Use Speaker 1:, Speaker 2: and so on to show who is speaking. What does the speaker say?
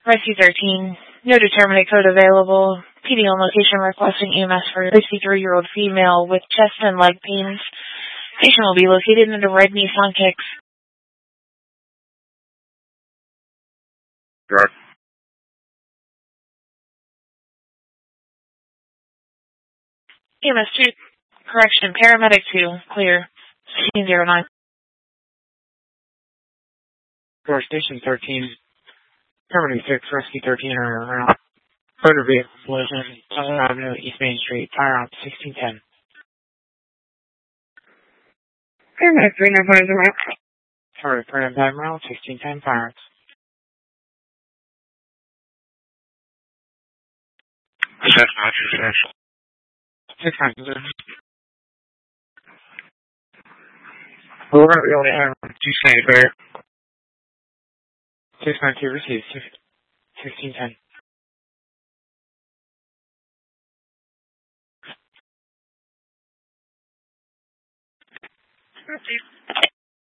Speaker 1: Rescue 13, no determinate code available. PD on location requesting EMS for a 63-year-old female with chest and leg pains. Patient will be located in a red Nissan Kicks.
Speaker 2: Correct.
Speaker 1: EMS 2, correction, paramedic 2, clear. 1609.
Speaker 3: Door Station 13, Terminal 6, Rescue 13 are around. Motor vehicle collision, Southern Avenue, East Main Street, fire out 1610.
Speaker 4: Paramedic 3, 9 around.
Speaker 3: Target current time around 1610, fire out.
Speaker 2: That's not essential.
Speaker 3: 690. We're going to be able to have 290 there. 692 received, 1610.
Speaker 4: Received.